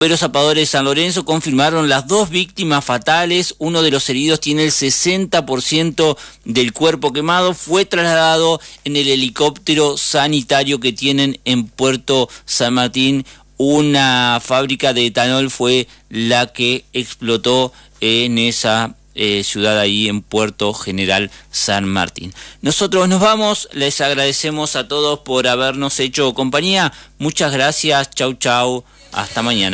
Los zapadores de San Lorenzo confirmaron las 2 víctimas fatales. Uno de los heridos tiene el 60% del cuerpo quemado. Fue trasladado en el helicóptero sanitario que tienen en Puerto San Martín. Una fábrica de etanol fue la que explotó en esa ciudad ahí en Puerto General San Martín. Nosotros nos vamos, les agradecemos a todos por habernos hecho compañía. Muchas gracias, chau chau, hasta mañana.